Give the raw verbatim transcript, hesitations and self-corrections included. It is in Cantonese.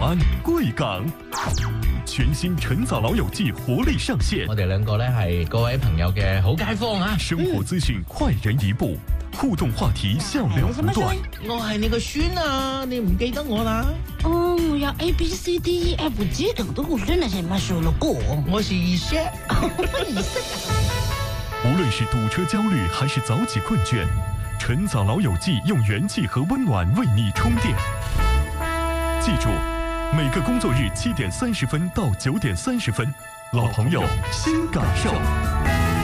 安、贵港。全新晨早老友記活力上線， 我哋兩個咧係各位朋友嘅好街坊啊！ 生活資訊快人一步，互動話題笑料不斷。 我係你個孫啊，你唔記得我啦？ 哦，我有 A B C D E F G 等的我真的是乜數了過。 我是二叔， 二叔。 無論是堵車焦慮還是早起困倦，晨早老友記用元氣和溫暖為你充電。記住，每個工作日七點三十分到九點三十分，老朋友新感受。